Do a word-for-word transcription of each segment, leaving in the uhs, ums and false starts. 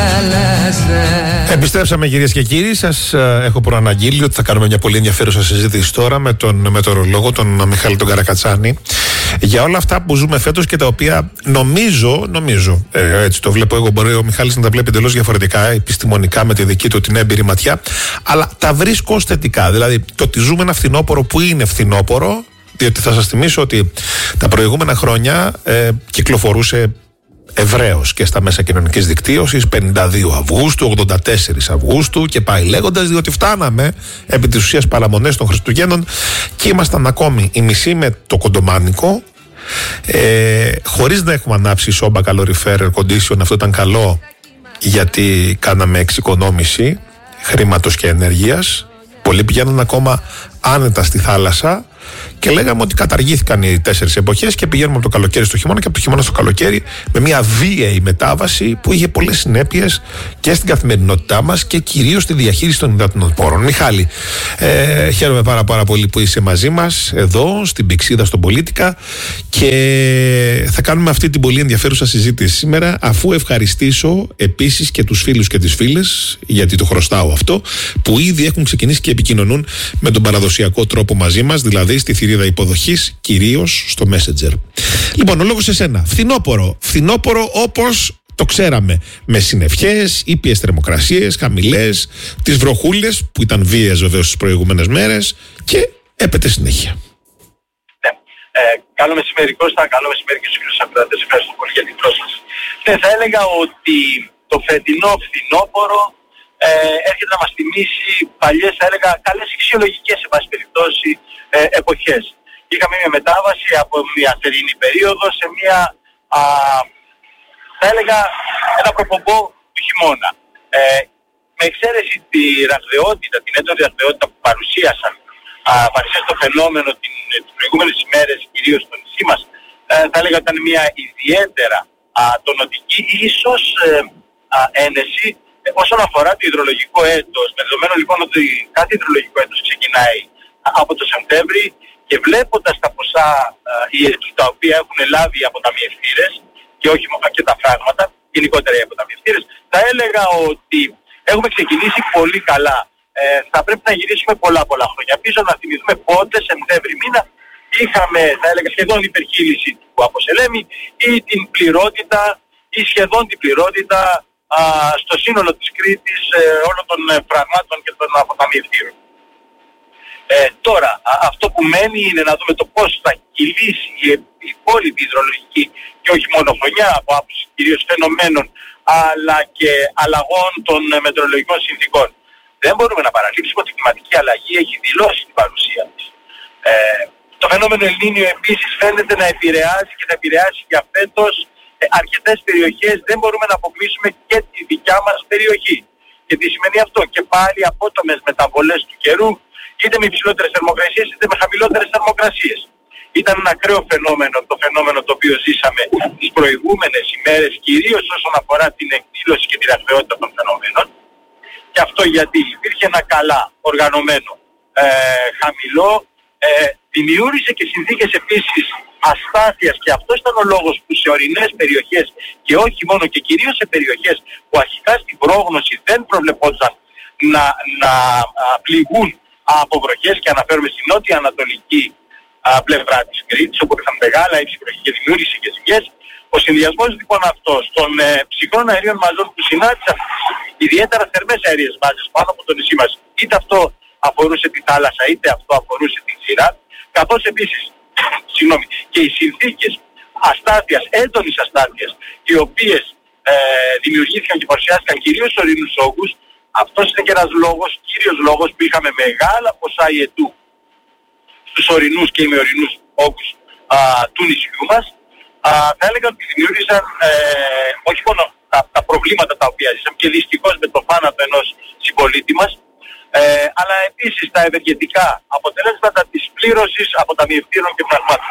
Επιστρέψαμε κυρίες και κύριοι. Σας ε, έχω προαναγγείλει ότι θα κάνουμε μια πολύ ενδιαφέρουσα συζήτηση τώρα με τον μετεωρολόγο, τον Μιχάλη τον Καρακατσάνη, για όλα αυτά που ζούμε φέτος και τα οποία νομίζω, νομίζω ε, έτσι το βλέπω εγώ, μπορεί ο Μιχάλης να τα βλέπει εντελώς διαφορετικά, επιστημονικά με τη δική του την έμπειρη ματιά, αλλά τα βρίσκω ως θετικά. Δηλαδή το ότι ζούμε ένα φθινόπωρο που είναι φθινόπωρο, διότι θα σας θυμίσω ότι τα προηγούμενα χρόνια ε, κυκλοφορούσε ευρέως και στα μέσα κοινωνικής δικτύωσης πενήντα δύο Αυγούστου, ογδόντα τέσσερα Αυγούστου και πάει λέγοντας, διότι φτάναμε επί της ουσίας παραμονές των Χριστουγέννων και ήμασταν ακόμη η μισή με το κοντομάνικο, ε, χωρίς να έχουμε ανάψει σόμπα καλοριφέρ air condition. Αυτό ήταν καλό γιατί κάναμε εξοικονόμηση χρήματος και ενέργειας. Πολλοί πηγαίνουν ακόμα άνετα στη θάλασσα και λέγαμε ότι καταργήθηκαν οι τέσσερις εποχές και πηγαίνουμε από το καλοκαίρι στο χειμώνα και από το χειμώνα στο καλοκαίρι, με μια βίαιη μετάβαση που είχε πολλές συνέπειες και στην καθημερινότητά μας και κυρίως στη διαχείριση των υδάτινων πόρων. Μιχάλη, ε, χαίρομαι πάρα, πάρα πολύ που είσαι μαζί μας εδώ στην Πηξίδα στον Πολίτικα και θα κάνουμε αυτή την πολύ ενδιαφέρουσα συζήτηση σήμερα, αφού ευχαριστήσω επίσης και τους φίλους και τις φίλες, γιατί το χρωστάω αυτό, που ήδη έχουν ξεκινήσει και επικοινωνούν με τον παραδοσιακό τρόπο μαζί μας, δηλαδή στη θηρίδα υποδοχής, κυρίως στο Messenger. Λοιπόν, ο λόγος σε σένα. Φθινόπωρο. Φθινόπωρο όπως το ξέραμε. Με συννεφιές, ήπιες θερμοκρασίες, χαμηλές, τις βροχούλες που ήταν βίαιες βεβαίως τις προηγούμενες μέρες και έπεται συνέχεια. Ναι. Ε, καλό μεσημέρι Κώστα, καλό μεσημέρι και στους φίλους ακροατές. Ευχαριστώ πολύ για την πρόσκληση. Ναι, θα έλεγα ότι το φετινό φθινόπωρο ε, έρχεται να μας θυμίσει παλιές, θα έλεγα, καλές φυσιολογικές σε πάση περιπτώσει ε, εποχές. Είχαμε μια μετάβαση από μια θερινή περίοδο σε μια, α, θα έλεγα, ένα προπομπό του χειμώνα. Ε, με εξαίρεση τη ραγδαιότητα, την έντονη ραγδαιότητα που παρουσίασαν, α, παρουσίασε το φαινόμενο την, τις προηγούμενες ημέρες, κυρίως στο νησί μας, ε, θα έλεγα ότι ήταν μια ιδιαίτερα α, τονωτική, ίσως ε, α, ένεση ε, όσον αφορά το υδρολογικό έτος. Με δεδομένο λοιπόν ότι κάθε υδρολογικό έτος ξεκινάει από το Σεπτέμβρη και βλέποντας τα ποσά ιετού τα οποία έχουν λάβει οι αποταμιευτήρες και όχι μόνο και τα φράγματα, γενικότερα οι αποταμιευτήρες, θα έλεγα ότι έχουμε ξεκινήσει πολύ καλά. Ε, θα πρέπει να γυρίσουμε πολλά πολλά χρόνια πίσω, να θυμηθούμε πότε, Σεπτέμβρη μήνα, είχαμε, θα έλεγα, σχεδόν υπερχείληση του Αποσελέμη ή την πληρότητα ή σχεδόν την πληρότητα α, στο σύνολο της Κρήτης ε, όλων των ε, φραγμάτων και των αποταμιευτήρων. Ε, τώρα, α, αυτό που μένει είναι να δούμε το πώς θα κυλήσει η, η υπόλοιπη υδρολογική και όχι μόνο χρονιά από άποψη κυρίως φαινομένων αλλά και αλλαγών των ε, μετεωρολογικών συνθήκων. Δεν μπορούμε να παραλείψουμε ότι η κλιματική αλλαγή έχει δηλώσει την παρουσία της. Ε, το φαινόμενο Ελνίνιο επίσης φαίνεται να επηρεάζει και να επηρεάσει για φέτος ε, αρκετές περιοχές. Δεν μπορούμε να αποκλείσουμε και τη δικιά μας περιοχή. Και τι σημαίνει αυτό? Και πάλι απότομες μεταβολές του καιρού, είτε με υψηλότερες θερμοκρασίες είτε με χαμηλότερες θερμοκρασίες. Ήταν ένα ακραίο φαινόμενο το φαινόμενο το οποίο ζήσαμε τις προηγούμενες ημέρες, κυρίως όσον αφορά την εκδήλωση και τη ραγδαιότητα των φαινομένων. Και αυτό γιατί υπήρχε ένα καλά οργανωμένο ε, χαμηλό, ε, δημιούργησε και συνθήκες επίσης αστάθειας, και αυτός ήταν ο λόγος που σε ορεινές περιοχές και όχι μόνο και κυρίως σε περιοχές που αρχικά στην πρόγνωση δεν προβλεπόταν να, να α, πληγούν από βροχές, και αναφέρομαι στην νότια ανατολική α, πλευρά της Κρήτης, όπου είχαν μεγάλα ύψη βροχή και δημιούργησε και ζημιές. Ο συνδυασμός λοιπόν αυτός των ε, ψυχρών αερίων μαζών που συνάντησαν ιδιαίτερα θερμές αέριες μάζες πάνω από το νησί μας, είτε αυτό αφορούσε τη θάλασσα είτε αυτό αφορούσε την ξηρά, καθώς επίσης συγγνώμη, και οι συνθήκες αστάθειας, έντονης αστάθειας, οι οποίες ε, δημιουργήθηκαν και παρουσιάστηκαν κυρίως στους ορεινούς όγκους. Αυτός είναι και ένας λόγος, κύριος λόγος, που είχαμε μεγάλα ποσά ιετού στους ορεινούς και ημιορεινούς όγκους α, του νησιού μας. Α, θα έλεγα ότι δημιούργησαν ε, όχι μόνο τα, τα προβλήματα τα οποία ζήσαμε και δυστυχώς με το θάνατο ενός συμπολίτη μας, ε, αλλά επίσης τα ευεργετικά αποτελέσματα της πλήρωσης αποταμιευτήρων και φραγμάτων.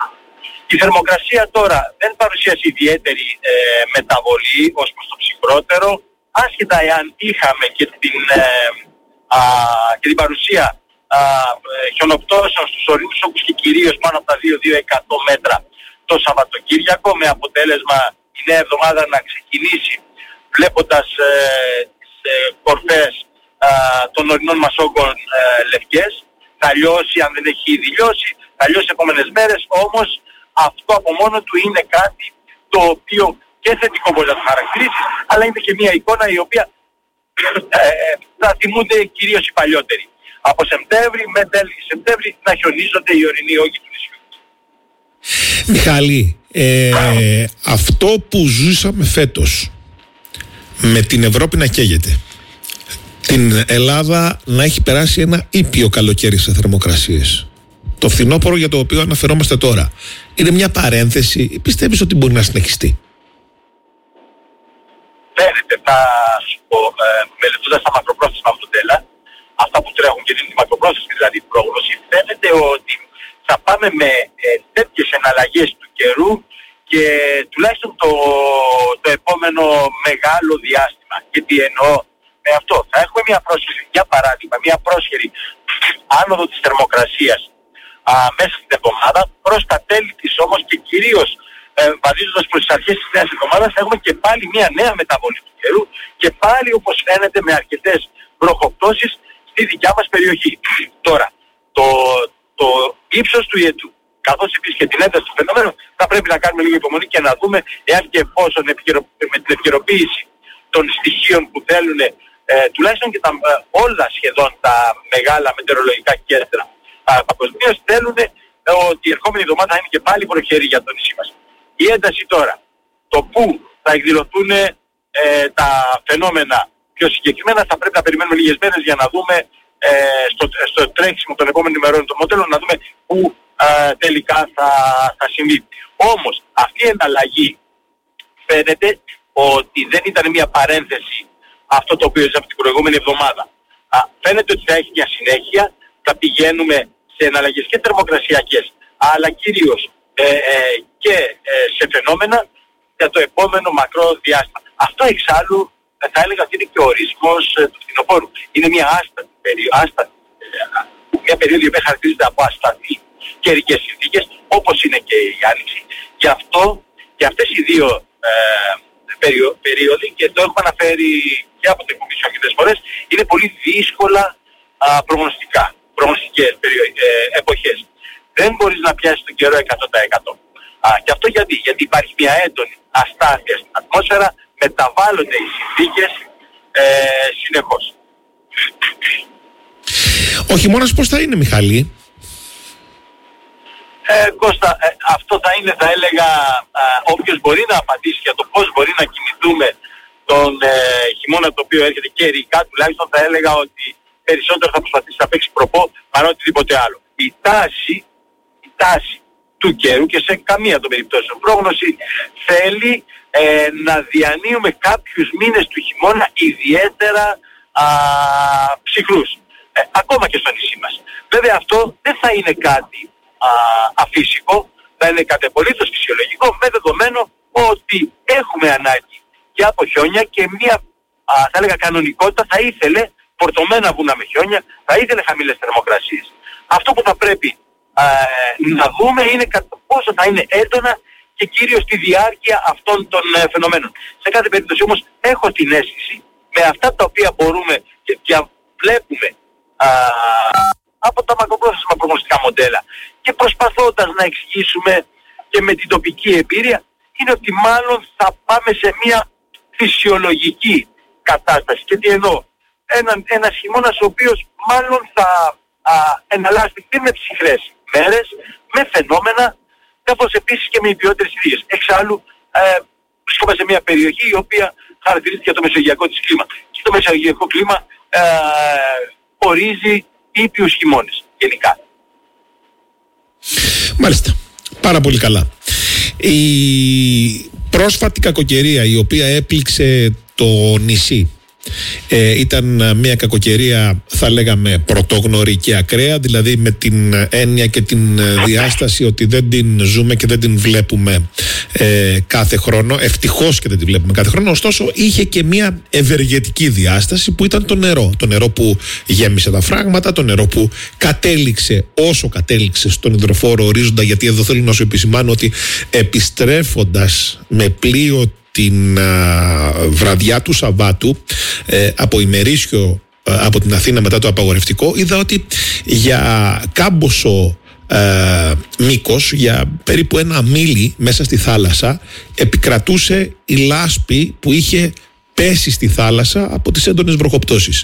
Η θερμοκρασία τώρα δεν παρουσίασε ιδιαίτερη ε, μεταβολή ως προς το ψυχρότερο, άσχετα εάν είχαμε και την, ε, α, και την παρουσία α, χιονοπτώσεων στους ορεινούς όγκους και κυρίως πάνω από τα δύο με δύο εκατό μέτρα το Σαββατοκύριακο, με αποτέλεσμα η νέα εβδομάδα να ξεκινήσει βλέποντας ε, τις ε, κορφές ε, των ορεινών μας όγκων ε, λευκές. Θα λιώσει, αν δεν έχει ήδη λιώσει, θα λιώσει επόμενες μέρες, όμως αυτό από μόνο του είναι κάτι το οποίο και θετικό μπορεί να το χαρακτηρίσει, αλλά είναι και μια εικόνα η οποία ε, θα θυμούνται κυρίως οι παλιότεροι. Από Σεπτέμβρη με τέλη Σεπτέμβρη να χιονίζονται οι ορεινοί όγκοι του νησιού. Μιχάλη, ε, αυτό που ζούσαμε φέτος, με την Ευρώπη να καίγεται, την Ελλάδα να έχει περάσει ένα ήπιο καλοκαίρι σε θερμοκρασίες, το φθινόπωρο για το οποίο αναφερόμαστε τώρα, είναι μια παρένθεση ή πιστεύεις ότι μπορεί να συνεχιστεί? Φαίνεται, θα σου πω, ε, μελετώντας τα μακροπρόθεσμα μοντέλα, αυτά που τρέχουν και δίνουν τη μακροπρόθεσμη δηλαδή πρόγνωση, φαίνεται ότι θα πάμε με ε, τέτοιες εναλλαγές του καιρού και τουλάχιστον το, το επόμενο μεγάλο διάστημα. Και τι εννοώ με αυτό? Θα έχουμε μια πρόσχερη, για παράδειγμα, μια πρόσχερη άνοδο της θερμοκρασίας α, μέσα στην εβδομάδα, προς τα τέλη της όμως και κυρίως ε, βαδίζοντας προς τις αρχές της νέας εβδομάδας, θα έχουμε και πάλι μια νέα μεταβολή του καιρού και πάλι, όπως φαίνεται, με αρκετές βροχοπτώσεις στη δικιά μας περιοχή. Τώρα, το, το ύψος του ιετού, καθώς επίσης και την ένταση του φαινομένου, θα πρέπει να κάνουμε λίγη υπομονή και να δούμε εάν και εφόσον επικαιρο... με την επικαιροποίηση των στοιχείων που θέλουν ε, τουλάχιστον και τα, ε, όλα σχεδόν τα μεγάλα μετεωρολογικά κέντρα παγκοσμίως θέλουν ε, ότι η ερχόμενη εβδομάδα θα είναι και πάλι προχερή για το νησί μας. Η ένταση τώρα, το πού θα εκδηλωθούν ε, τα φαινόμενα πιο συγκεκριμένα, θα πρέπει να περιμένουμε λίγες μέρες για να δούμε ε, στο, στο τρέξιμο των επόμενων ημερών των μοντέλων, να δούμε πού ε, τελικά θα, θα συμβεί. Όμως αυτή η εναλλαγή φαίνεται ότι δεν ήταν μια παρένθεση αυτό το οποίο από την προηγούμενη εβδομάδα. Α, φαίνεται ότι θα έχει μια συνέχεια, θα πηγαίνουμε σε εναλλαγές και θερμοκρασιακές, αλλά κυρίως ε, ε, και ε, σε φαινόμενα για το επόμενο μακρό διάστημα. Αυτό εξάλλου ε, θα έλεγα ότι είναι και ο ορισμός ε, του φθινοπόρου. Είναι μια άστατη περίοδο, άστατη, ε, μια περίοδο που χαρακτηρίζεται από ασταθή καιρικές συνθήκες, όπως είναι και η Άνοιξη. Γι' αυτό και αυτές οι δύο ε, περίοδοι, και το έχουμε αναφέρει και από την Κομισιόν και τις φορές, είναι πολύ δύσκολα α, προγνωστικά, προγνωστικές ε, εποχές. Δεν μπορείς να πιάσεις τον καιρό εκατό τοις εκατό. Α, και αυτό γιατί, γιατί υπάρχει μια έντονη αστάθεια στην ατμόσφαιρα, μεταβάλλονται οι συνθήκες ε, συνεχώς. Ο χειμώνας πώς θα είναι, Μιχάλη? Ε, Κώστα, ε, αυτό θα είναι, θα έλεγα, α, όποιος μπορεί να απαντήσει για το πώς μπορεί να κινηθούμε τον ε, χειμώνα το οποίο έρχεται και ερικά, τουλάχιστον θα έλεγα ότι περισσότερο θα προσπαθήσει να παίξει προπό παρά οτιδήποτε άλλο. Η τάση, η τάση του καιρού και σε καμία των περιπτώσεων πρόγνωση θέλει ε, να διανύουμε κάποιους μήνες του χειμώνα ιδιαίτερα α, ψυχρούς. Ε, ακόμα και στο νησί μας. Βέβαια αυτό δεν θα είναι κάτι α, αφύσικο, θα είναι κάτι απολύτως φυσιολογικό, με δεδομένο ότι έχουμε ανάγκη και από χιόνια και μια α, θα έλεγα κανονικότητα θα ήθελε φορτωμένα βουνά με χιόνια, θα ήθελε χαμηλές θερμοκρασίες. Αυτό που θα πρέπει α, να δούμε είναι κατά πόσο θα είναι έντονα και κυρίως τη διάρκεια αυτών των ε, φαινομένων. Σε κάθε περίπτωση όμως έχω την αίσθηση με αυτά τα οποία μπορούμε και διαβλέπουμε α, από τα μακροπρόθεσμα προγνωστικά μοντέλα και προσπαθώντας να εξηγήσουμε και με την τοπική εμπειρία, είναι ότι μάλλον θα πάμε σε μια φυσιολογική κατάσταση. Και τι εννοώ? Ένα, ένας χειμώνας ο οποίος μάλλον θα α, εναλλάσσει και με ψυχρές μέρες, με φαινόμενα, καθώς επίσης και με ιδιότερες συνθήκες. Εξάλλου ε, βρισκόμαστε σε μια περιοχή η οποία χαρακτηρίζεται για το μεσογειακό της κλίμα. Και το μεσογειακό κλίμα ε, ορίζει ήπιους χειμώνες γενικά. Μάλιστα. Πάρα πολύ καλά. Η πρόσφατη κακοκαιρία η οποία έπληξε το νησί Ε, ήταν μια κακοκαιρία, θα λέγαμε, πρωτόγνωρη και ακραία, δηλαδή με την έννοια και την διάσταση ότι δεν την ζούμε και δεν την βλέπουμε ε, κάθε χρόνο. Ευτυχώς και δεν την βλέπουμε κάθε χρόνο. Ωστόσο είχε και μια ευεργετική διάσταση που ήταν το νερό. Το νερό που γέμισε τα φράγματα, το νερό που κατέληξε όσο κατέληξε στον υδροφόρο ορίζοντα, γιατί εδώ θέλω να σου επισημάνω ότι επιστρέφοντας με πλοίο την α, βραδιά του Σαββάτου ε, από ημερήσιο ε, από την Αθήνα μετά το απαγορευτικό, είδα ότι για κάμποσο ε, μήκος, για περίπου ένα μίλι μέσα στη θάλασσα, επικρατούσε η λάσπη που είχε πέσει στη θάλασσα από τις έντονες βροχοπτώσεις.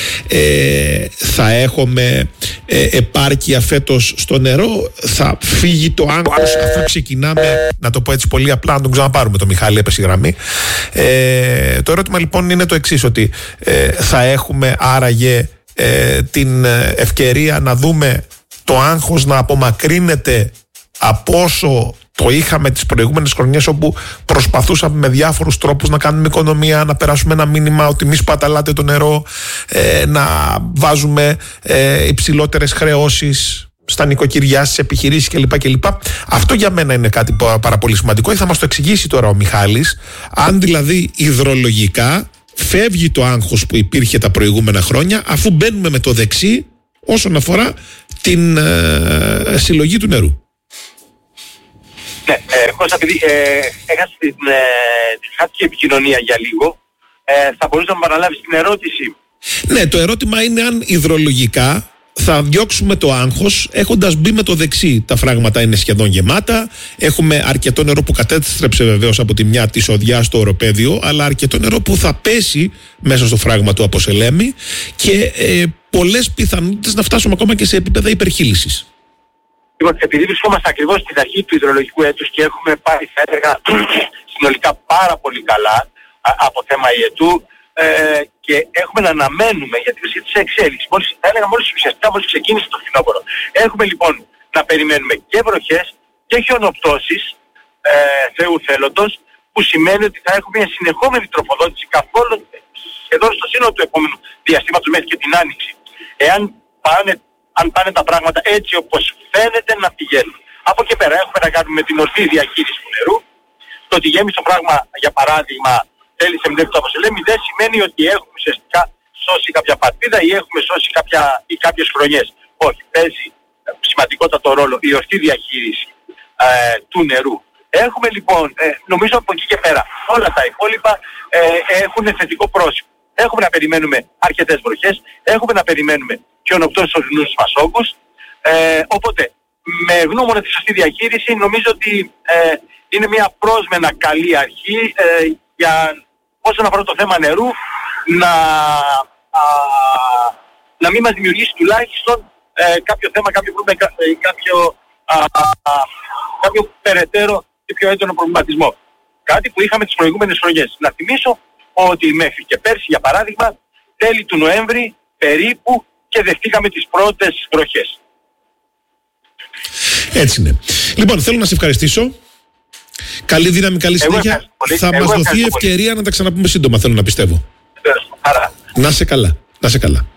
Ε, θα έχουμε ε, επάρκεια φέτος στο νερό, θα φύγει το άγχος αφού ξεκινάμε, να το πω έτσι πολύ απλά, να τον ξαναπάρουμε το Μιχάλη, έπεσε η γραμμή. Ε, το ερώτημα λοιπόν είναι το εξής, ότι ε, θα έχουμε άραγε ε, την ευκαιρία να δούμε το άγχος να απομακρύνεται από όσο το είχαμε τις προηγούμενες χρονιές, όπου προσπαθούσαμε με διάφορους τρόπους να κάνουμε οικονομία, να περάσουμε ένα μήνυμα ότι μη σπαταλάτε το νερό, ε, να βάζουμε ε, υψηλότερες χρεώσεις στα νοικοκυριά, στις επιχειρήσεις κλπ. κλπ. Αυτό για μένα είναι κάτι πάρα πολύ σημαντικό. Θα μας το εξηγήσει τώρα ο Μιχάλης, αν δηλαδή υδρολογικά φεύγει το άγχος που υπήρχε τα προηγούμενα χρόνια, αφού μπαίνουμε με το δεξί όσον αφορά την ε, συλλογή του νερού. Ναι, ε, Κώστα, επειδή ε, έχασε την, ε, την χάτια επικοινωνία για λίγο, ε, θα μπορείς να μου παραλάβεις την ερώτηση? Ναι, το ερώτημα είναι αν υδρολογικά θα διώξουμε το άγχος έχοντας μπει με το δεξί. Τα φράγματα είναι σχεδόν γεμάτα, έχουμε αρκετό νερό που κατέστρεψε βεβαίως από τη μια της οδειάς στο οροπέδιο, αλλά αρκετό νερό που θα πέσει μέσα στο φράγμα του Αποσελέμη και ε, πολλές πιθανότητες να φτάσουμε ακόμα και σε επίπεδα υπερχείλησης. Λοιπόν, επειδή βρισκόμαστε ακριβώς στην αρχή του υδρολογικού έτους και έχουμε πάει, θα έλεγα, συνολικά πάρα πολύ καλά α, από θέμα ιετού ε, και έχουμε να αναμένουμε, γιατί βρίσκεται σε εξέλιξη, μόλις, θα έλεγα μόλις ουσιαστικά μόλις ξεκίνησε το φθινόπωρο. Έχουμε λοιπόν να περιμένουμε και βροχές και χιονοπτώσεις ε, Θεού θέλοντος, που σημαίνει ότι θα έχουμε μια συνεχόμενη τροφοδότηση καθόλου σχεδόν στο σύνολο του επόμενου διαστήματος μέχρι και την Άνοιξη. Εάν πάνε αν πάνε τα πράγματα έτσι όπως φαίνεται να πηγαίνουν. Από εκεί πέρα έχουμε να κάνουμε με την ορθή διαχείριση του νερού. Το ότι γέμισε το πράγμα, για παράδειγμα, θέλησε μέχρι το Αποσελέμη, δεν σημαίνει ότι έχουμε ουσιαστικά σώσει κάποια παρτίδα ή έχουμε σώσει κάποια, ή κάποιες χρονιές. Όχι, παίζει σημαντικότατο ρόλο η ορθή διαχείριση ε, του νερού. Έχουμε λοιπόν, ε, νομίζω από εκεί και πέρα, όλα τα υπόλοιπα ε, έχουν θετικό πρόσημο. Έχουμε να περιμένουμε αρκετές βροχές, έχουμε να περιμένουμε χιονοπτώσεις στους ορεινούς μας όγκους, ε, οπότε με γνώμονα τη σωστή διαχείριση νομίζω ότι ε, είναι μια πρόσμενα καλή αρχή ε, για όσον αφορά το θέμα νερού να, α, να μην μας δημιουργήσει τουλάχιστον ε, κάποιο θέμα, κάποιο πρόβλημα, κάποιο, α, α, κάποιο περαιτέρω και πιο έντονο προβληματισμό. Κάτι που είχαμε τις προηγούμενες χρονιές. Να θυμίσω ότι μέχρι και πέρσι, για παράδειγμα, τέλη του Νοέμβρη περίπου και δεχτήκαμε τις πρώτες βροχές. Έτσι είναι. Λοιπόν, θέλω να σε ευχαριστήσω. Καλή δύναμη, καλή συνέχεια. Θα Εγώ μας δοθεί ευκαιρία πολύ. να τα ξαναπούμε σύντομα, θέλω να πιστεύω. Άρα. Να σε καλά. Να σε καλά.